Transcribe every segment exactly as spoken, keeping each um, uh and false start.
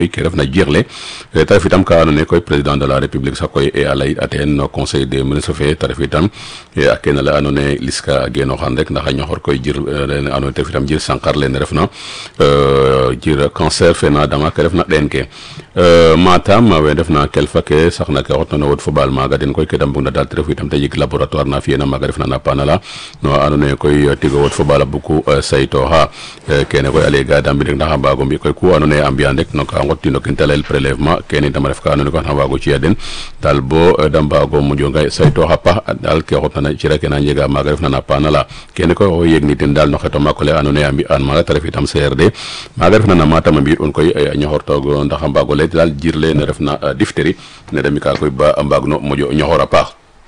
ke refna jirle ta ref itam ka andoona yee koy président de la république sax koy e a lay aten no conseil des ministres fe ta ref itam a kene la andoona yee liska genooxan rek ndax a ñoxor koy jir andoona yee ta ref itam jir sankar lene refna jir cancer fe na dama ke refna ɗeen ke Matam we ndefna kelfa ke saxna ke xotna no wod fo baal maaga den koy ke da mbugna daal te ref itam te jeg laboratoire na fi'eena maaga refna na panala no andoona yee koy tigo wod fo baal a buku saytooxa kene koy a lega da mbi rek ndax a mbaago mbi koy ku andoona yee a mbi'an rek no ka ngottino ken ta layel prélèvement kene itam a ref ka andoona yee xan waago ci'a den daal bo da mbaago moƴo nga saytooxa paax daal ke xotna na cira ke na njega maaga refna na panala kene koy oxo yegni den daal no xeto maak ole andoona yee a mbi'an maaga te ref itam C R D maaga refna na Matam a mbi'it un koy a ñoxortoog ndax a mbaago lay daal jirle ne refna diphtérie ne demi ka koy ba a mbaag no moƴo ñoxor a paax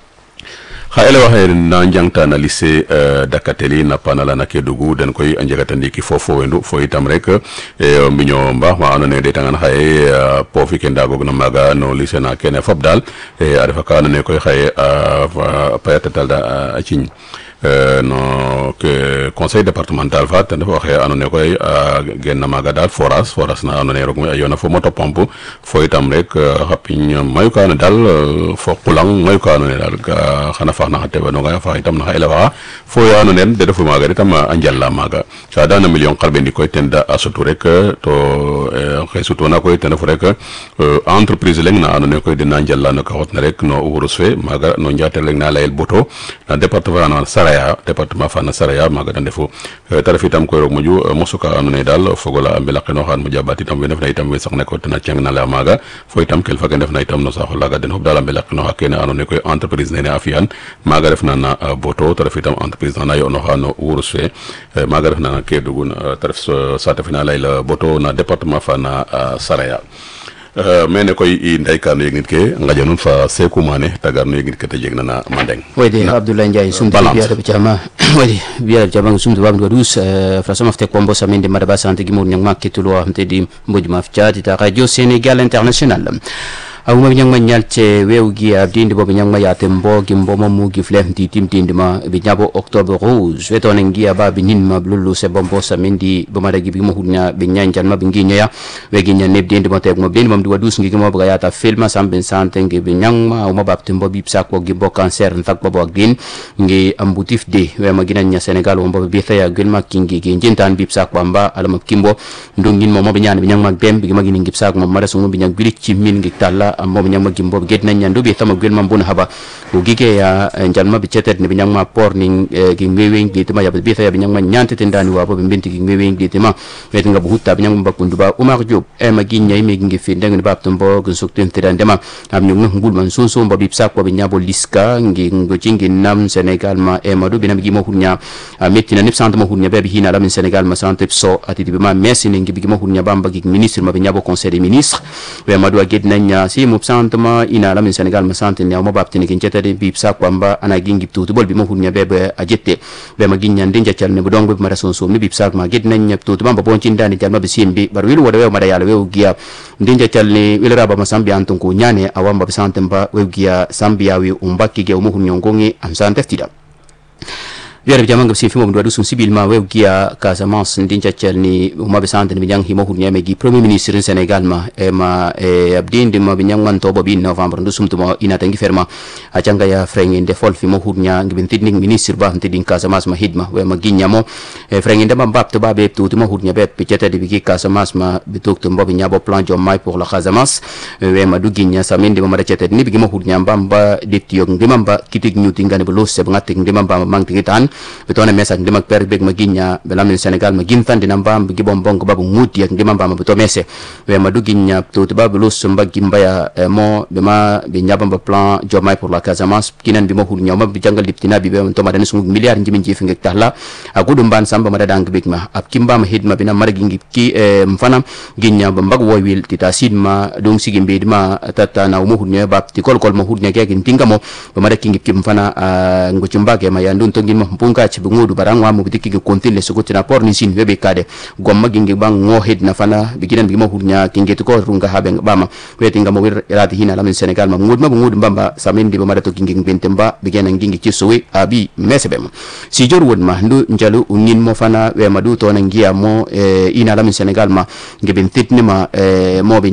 xa ele waxe na njangta na lycée Dakateli na panala na Kédougou den koy a njegata ndiiki fofo wendu fo itam rek o mbiño mbaax ma andoona yee ɗeetangan xaye poofi ke ndagoog na maaga no lycée na kene fop daal a refa ka andoona yee koy xaye a payatatal da a ciñ no ke conseil départemental fa ten ref oxe andoona yee koy genna maaga daal forage forage na andoona yee roog moƴu a yoona fo moto pompe fo itam rek xa piñ mayu ka andoona daal fo qulang mayu ka andoona yee daal xana faax na xa teɓanonga faax itam na xa elew axa fo ya andoona yee de refu maaga itam a njala maaga ca dana million xarɓe ndik koy ten da a sutu rek to xe sutuna koy ten refu rek entreprise leŋ na andoona yee koy dena njala no ka xotna rek no wurus fe maaga no njaate leŋ na layel Boto na département na Saraya département fa na Saraya maaga da ndefu ta ref itam koy roog moƴu mosu ka andoona yee daal fogola a mbelaqinooxan moƴa ɓaat itam we ndefna itam we saxna ko tena ceng na laya maaga fo itam kelfa ke ndefna itam no saaxo laaga den fop daal a mbelaqinooxa kene andoona yee koy entreprise nene a fi'an maaga refna na Boto ta ref itam entreprise na yo'nooxa no wurus fe maaga refna na Kédougou ta ref saate fe na layel Boto na département fa na Saraya mene koy i ndayka no yegnit ke ngaƴa nuun fa Sékou Mané tagar no yegnit ke te jeg na na Mandeng wayde Abdoulaye Ndiaye sumde biyaɗo ɓe cama wayde biyaɗo ɓe cama sumde wamde waɗus frasa mafte kombo saminde madaba santé gimor ñangma kettulo hamtedi mbodi maf jadita radio Sénégal international awuma bi ñangma ñalce wewgi abdinde bo be ñangma yaate mbogi mboma mugi flem di timtinde ma be ñabo octobre rouge wetone ngiya ba bi ninma blulu se bombo samindi bo madagi bi mo hudnya be ñanjan ma be nginya wegi ñan nebdinde mo tek mo ben mom di wadus ngi mo ba yaata filma samben sante ngi be ñangma awuma babte mbo bi psa ko gi bo cancer ntak bo bo gin ngi ambutif de we ma ginan nya Sénégal wo mbo bi thaya gën ma kingi gi jintan bi psa ko amba alama kimbo ndongin mo mo be ñaan be ñangma dem bi magi ngi psa ko mo mara so bi ñang bilik ci min ngi talla ambo nyangma gimbo get nan nyandu bi tama gel mambun haba o gige ya njanma bi cetet ne bi nyangma por ni gi ngeweng di tama ya bi ta ya bi nyangma nyante tendani wa bo binti gi ngeweng di tama wet nga bu hutta bi nyangma bakundu ba Umar Diop e ma gi nyay me gi fi ndeng ba tumbo gun sukten tidan dema am ñu ngul man so so mbo bi sak ko bi nyabo liska ngi ngo cingi nam Sénégal ma e ma do bi nam gi mo hunya metti na nip sant mo hunya be bi hina la min Sénégal ma sant so ati bi ma merci ngi bi mo hunya bamba gi ministre ma bi nyabo conseil des ministres we ma do get nanya si mo santama ina la min Sénégal ma santin ya mo babtini kin cetade bi sa kwamba ana gingi tutu bol bi mo hunya bebe ajette be ma ginya ndinja calne bu dong bi ma rason so mi bi sa ma get nañ tutu bamba bon cin dani jalma bi simbi bar wilu wada we ma da yalla we giya ndinja calne wil raba ma sambi antun ko nyane awamba bi santin ba we giya sambiya wi umbakki ge mo hunya ngongi am sante tida Biar jamang si fimo ndo sun sibil ma we gia Casamance ndinja celni uma be sante mi jang himo hunya me gi premier ministre Sénégal ma e ma e abdinde ma bi nyang man to bo bi novembre ndo sumto mo ina tangi ferma a janga ya frengin de fol fimo hunya ngi bin tidning ministre ba tidning Casamance ma hidma we ma ginya mo e frengin de ma bab to ba be to mo hunya be piceta de bi Casamance ma bi to to bo bi nyabo plan jom mai pour la Casamance we ma du ginya saminde ma da ceta ni bi mo hunya mbamba detio ngi mamba kitik nyuti ngane bo lo se ngati ngi mamba mang tingitan betone message ndima per beg maginya belamin Sénégal ma gintan dina mbam gi bombong babu ngudi ak ndima mbam beto messe we ma duginya to to babu los mba gimba ya mo be ma be nyaba mba plan jomay pour la Casamance kinan bi mo hul nyoma bi jangal diptina bi be to ma dan sungu milliard njimi jifi ngek tahla agudu mban samba ma dang beg ma ab kimba ma hidma bina margi ngi ki mfana ginya mbag woyil titasid ma dong sigi mbedi ma tata na mo hul nyaba ti kol kol mo hul nyake gintinga mo be ma da kingi kim mfana ngo chumbage ma yandun to ngin mo punga ci bungudu barangwa mu bitiki ge kontile sukutina por ni sin webe kade gomma ginge bang ngohed na fana biginan bigimo hurnya kinge to ko runga habe bama weti ngamo wir rati hina lamin Senegal ma ngud ma ngud mbamba samindi ba marato kinge bentemba biginan ginge ci sowe abi mesebem si jor wod ma ndu njalu unin mo fana we madu to nangia mo ina lamin Senegal ma nge bentit ni ma mo